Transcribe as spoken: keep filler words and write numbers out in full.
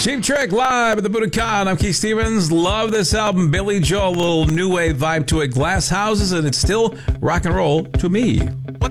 Cheap Trick live at the Budokan. I'm Keith Stevens. Love this album. Billy Joel, a little new wave vibe to it. Glass houses, and it's still rock and roll to me. What